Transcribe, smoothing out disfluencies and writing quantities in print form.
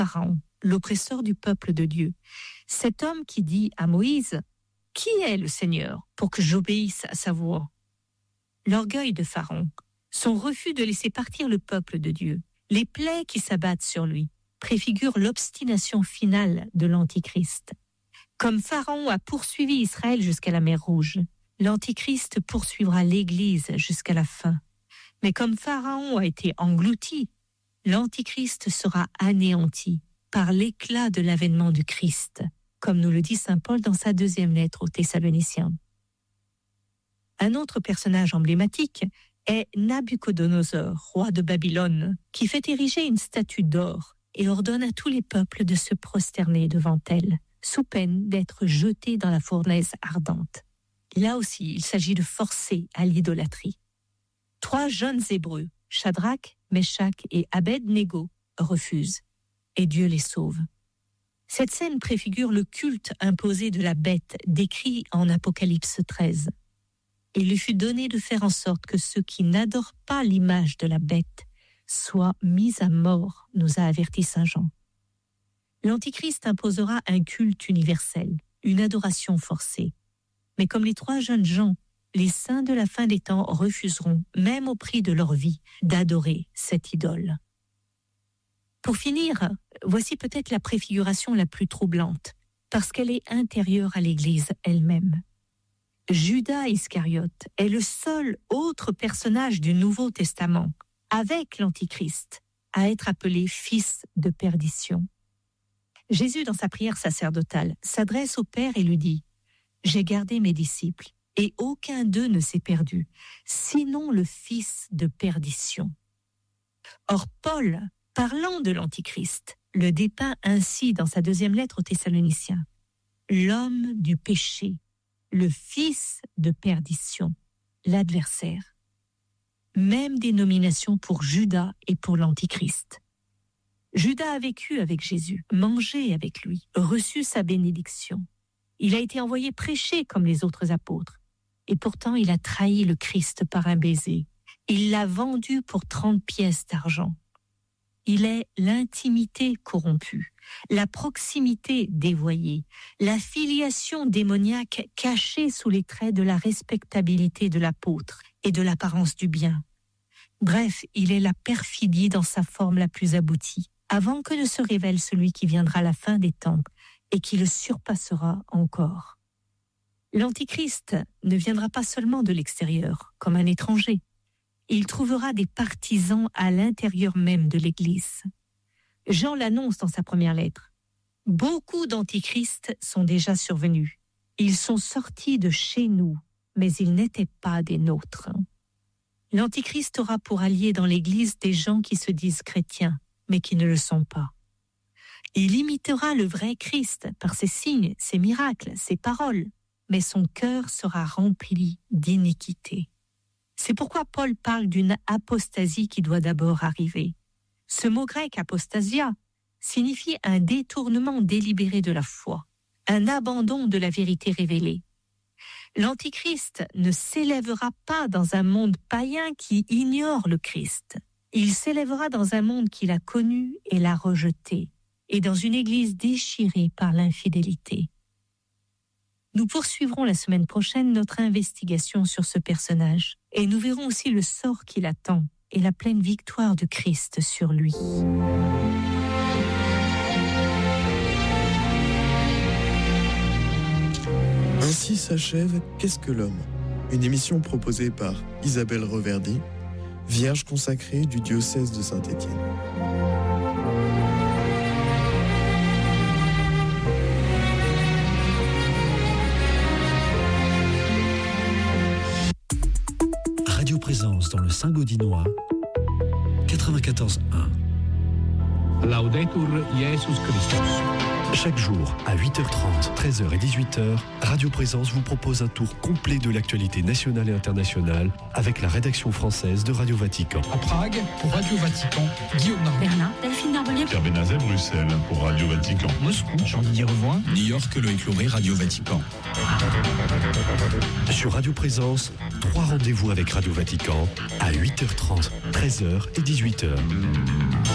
Pharaon, l'oppresseur du peuple de Dieu. Cet homme qui dit à Moïse « Qui est le Seigneur pour que j'obéisse à sa voix ?» L'orgueil de Pharaon, son refus de laisser partir le peuple de Dieu, les plaies qui s'abattent sur lui, préfigurent l'obstination finale de l'Antichrist. Comme Pharaon a poursuivi Israël jusqu'à la mer Rouge, l'Antichrist poursuivra l'Église jusqu'à la fin. Mais comme Pharaon a été englouti, l'Antichrist sera anéanti par l'éclat de l'avènement du Christ, comme nous le dit saint Paul dans sa deuxième lettre aux Thessaloniciens. Un autre personnage emblématique est Nabuchodonosor, roi de Babylone, qui fait ériger une statue d'or et ordonne à tous les peuples de se prosterner devant elle, sous peine d'être jetés dans la fournaise ardente. Là aussi, il s'agit de forcer à l'idolâtrie. 3 jeunes Hébreux, Shadrach, Meshach et Abed-Négo, refusent, et Dieu les sauve. Cette scène préfigure le culte imposé de la bête décrit en Apocalypse 13. Il lui fut donné de faire en sorte que ceux qui n'adorent pas l'image de la bête soient mis à mort, nous a averti saint Jean. L'Antichrist imposera un culte universel, une adoration forcée. Mais comme les 3 jeunes gens, les saints de la fin des temps refuseront, même au prix de leur vie, d'adorer cette idole. Pour finir, voici peut-être la préfiguration la plus troublante, parce qu'elle est intérieure à l'Église elle-même. Judas Iscariote est le seul autre personnage du Nouveau Testament, avec l'Antichrist, à être appelé fils de perdition. Jésus, dans sa prière sacerdotale, s'adresse au Père et lui dit « J'ai gardé mes disciples, et aucun d'eux ne s'est perdu, sinon le fils de perdition. » Or, Paul, parlant de l'Antichrist, le dépeint ainsi dans sa deuxième lettre aux Thessaloniciens. L'homme du péché, le fils de perdition, l'adversaire. Même dénomination pour Judas et pour l'Antichrist. Judas a vécu avec Jésus, mangé avec lui, reçu sa bénédiction. Il a été envoyé prêcher comme les autres apôtres. Et pourtant, il a trahi le Christ par un baiser. Il l'a vendu pour 30 pièces d'argent. Il est l'intimité corrompue, la proximité dévoyée, la filiation démoniaque cachée sous les traits de la respectabilité de l'apôtre et de l'apparence du bien. Bref, il est la perfidie dans sa forme la plus aboutie, avant que ne se révèle celui qui viendra à la fin des temps et qui le surpassera encore. L'Antichrist ne viendra pas seulement de l'extérieur, comme un étranger. Il trouvera des partisans à l'intérieur même de l'Église. Jean l'annonce dans sa première lettre. Beaucoup d'antichrists sont déjà survenus. Ils sont sortis de chez nous, mais ils n'étaient pas des nôtres. L'Antichrist aura pour alliés dans l'Église des gens qui se disent chrétiens, mais qui ne le sont pas. Il imitera le vrai Christ par ses signes, ses miracles, ses paroles, mais son cœur sera rempli d'iniquité. C'est pourquoi Paul parle d'une apostasie qui doit d'abord arriver. Ce mot grec apostasia signifie un détournement délibéré de la foi, un abandon de la vérité révélée. L'Antichrist ne s'élèvera pas dans un monde païen qui ignore le Christ. Il s'élèvera dans un monde qu'il a connu et l'a rejeté, et dans une église déchirée par l'infidélité. Nous poursuivrons la semaine prochaine notre investigation sur ce personnage, et nous verrons aussi le sort qu'il attend et la pleine victoire de Christ sur lui. Ainsi s'achève Qu'est-ce que l'homme ? Une émission proposée par Isabelle Reverdy, vierge consacrée du diocèse de Saint-Étienne. Radio Présence dans le Saint-Gaudinois, 94.1. Laudetur Jesus Christus. Chaque jour, à 8h30, 13h et 18h, Radio Présence vous propose un tour complet de l'actualité nationale et internationale avec la rédaction française de Radio Vatican. À Prague, pour Radio Vatican, Guillaume Narbonnier. Berlin, Delphine Narbonnier. Pierre Benazet, Bruxelles, pour Radio Vatican. Moscou, Jean-Didier Revoin. New York, Loïc Lauré, Radio Vatican. Sur Radio Présence, 3 rendez-vous avec Radio Vatican à 8h30, 13h et 18h.